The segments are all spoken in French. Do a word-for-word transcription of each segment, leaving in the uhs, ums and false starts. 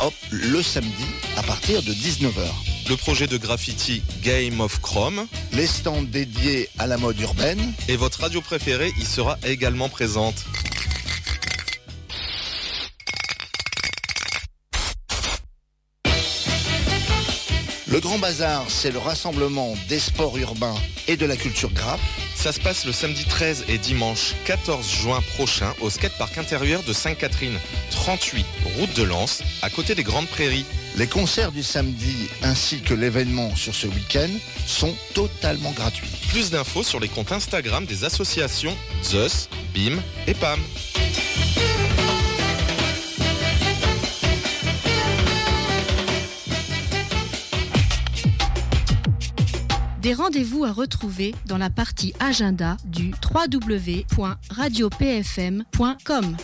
hop le samedi à partir de dix-neuf heures. Le projet de graffiti Game of Chrome. Les stands dédiés à la mode urbaine. Et votre radio préférée y sera également présente. Le Grand Bazar, c'est le rassemblement des sports urbains et de la culture graphe. Ça se passe le samedi treize et dimanche quatorze juin prochain au skatepark intérieur de Sainte-Catherine, trente-huit route de Lens, à côté des Grandes Prairies. Les concerts du samedi ainsi que l'événement sur ce week-end sont totalement gratuits. Plus d'infos sur les comptes Instagram des associations Zeus, B I M et P A M. Des rendez-vous à retrouver dans la partie agenda du w w w point radio p f m point com.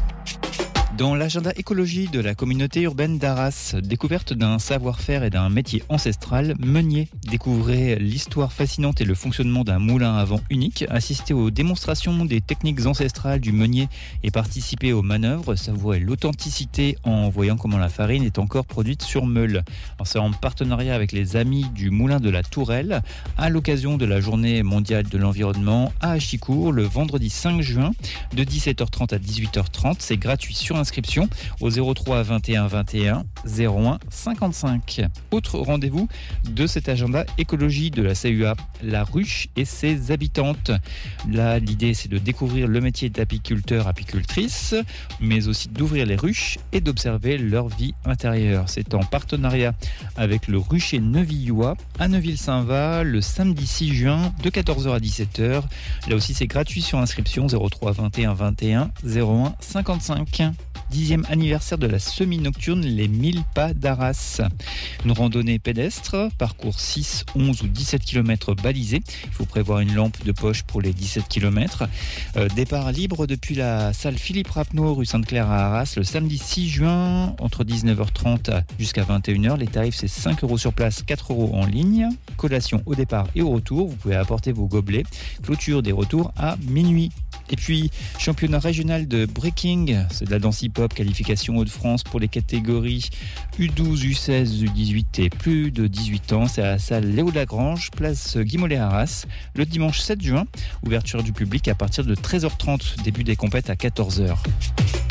Dans l'agenda écologie de la communauté urbaine d'Arras, découverte d'un savoir-faire et d'un métier ancestral, meunier. Découvrez l'histoire fascinante et le fonctionnement d'un moulin à vent unique, assistez aux démonstrations des techniques ancestrales du meunier et participez aux manœuvres, savourez l'authenticité en voyant comment la farine est encore produite sur meule. C'est en partenariat avec les amis du moulin de la Tourelle, à l'occasion de la journée mondiale de l'environnement à Achicourt, le vendredi cinq juin, de dix-sept heures trente à dix-huit heures trente. C'est gratuit sur inscription au zéro trois vingt et un vingt et un zéro un cinquante-cinq. Autre rendez-vous de cet agenda écologie de la C U A, la ruche et ses habitantes. Là, l'idée, c'est de découvrir le métier d'apiculteur-apicultrice, mais aussi d'ouvrir les ruches et d'observer leur vie intérieure. C'est en partenariat avec le rucher neuvillois à Neuville-Saint-Va le samedi six juin de quatorze heures à dix-sept heures. Là aussi, c'est gratuit sur inscription zéro trois vingt et un vingt et un zéro un cinquante-cinq. Dixième anniversaire de la semi-nocturne Les mille pas d'Arras. Une randonnée pédestre, parcours six, onze ou dix-sept kilomètres balisés. Il faut prévoir une lampe de poche pour les dix-sept kilomètres. Euh, départ libre depuis la salle Philippe Rapneau, rue Sainte-Claire à Arras, le samedi six juin, entre dix-neuf heures trente jusqu'à vingt et une heures. Les tarifs, c'est cinq euros sur place, quatre euros en ligne. Collation au départ et au retour. Vous pouvez apporter vos gobelets. Clôture des retours à minuit. Et puis, championnat régional de breaking, c'est de la danse hip-hop, qualification Hauts-de-France pour les catégories U douze, U seize, U dix-huit et plus de dix-huit ans. C'est à la salle Léo Lagrange, place Guy-Mollet-Arras, le dimanche sept juin. Ouverture du public à partir de treize heures trente, début des compètes à quatorze heures.